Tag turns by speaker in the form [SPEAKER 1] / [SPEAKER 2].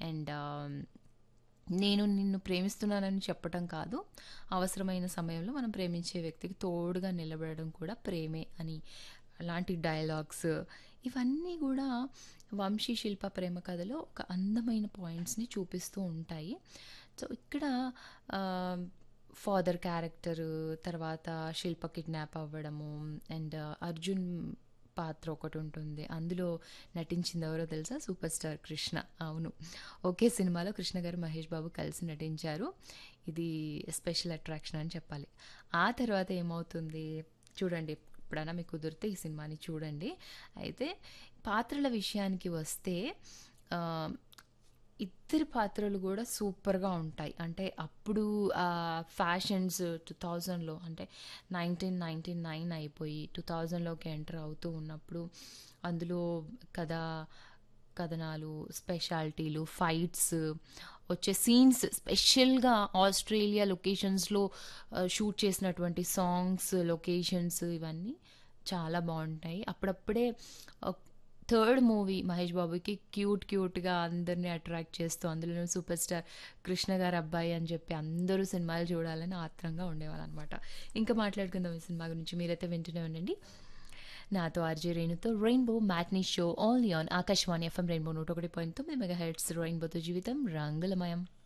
[SPEAKER 1] And నేను నిన్ను ప్రేమిస్తున్నానని చెప్పటం కాదు, అవసరమైన సమయంలో మనం ప్రేమించే వ్యక్తికి తోడుగా నిలబడడం కూడా ప్రేమే అని అలాంటి డైలాగ్స్ ఇవన్నీ కూడా వంశీ శిల్ప ప్రేమ కథలో ఒక అందమైన పాయింట్స్ని చూపిస్తూ ఉంటాయి. సో ఇక్కడ ఫాదర్ క్యారెక్టర్, తర్వాత శిల్ప కిడ్నాప్ అవ్వడము, అండ్ అర్జున్ పాత్ర ఒకటి ఉంటుంది. అందులో నటించింది ఎవరో తెలుసా? Super star Krishna. అవును, ఒకే సినిమాలో కృష్ణ గారు మహేష్ బాబు కలిసి నటించారు. ఇది స్పెషల్ అట్రాక్షన్ అని చెప్పాలి. ఆ తర్వాత ఏమవుతుంది చూడండి, ఎప్పుడైనా మీకు కుదిరితే ఈ సినిమాని చూడండి. అయితే పాత్రల విషయానికి వస్తే ఆ, ఇద్దరి పాత్రలు కూడా సూపర్గా ఉంటాయి. అంటే అప్పుడు ఫ్యాషన్స్ 2000లో, అంటే 1999 అయిపోయి 2000లోకి ఎంటర్ అవుతూ ఉన్నప్పుడు అందులో కథ కథనాలు, స్పెషాలిటీలు, ఫైట్స్, వచ్చే సీన్స్, స్పెషల్గా ఆస్ట్రేలియా లొకేషన్స్లో షూట్ చేసినటువంటి సాంగ్స్, లొకేషన్స్ ఇవన్నీ చాలా బాగుంటాయి. అప్పుడప్పుడే థర్డ్ మూవీ మహేష్ బాబుకి క్యూట్ క్యూట్గా అందరినీ అట్రాక్ట్ చేస్తూ, అందులోనూ సూపర్ స్టార్ కృష్ణ గారు అబ్బాయి అని చెప్పి అందరూ సినిమాలు చూడాలని ఆత్రంగా ఉండేవాళ్ళు అనమాట. ఇంకా మాట్లాడుకుందాం ఈ సినిమా గురించి. మీరైతే వింటూనే ఉండండి నాతో RJ రేణుతో rainbow matinee show only on Akashvani FM rainbow 101.9 megahertz. రెయిన్బోతో జీవితం రంగులమయం.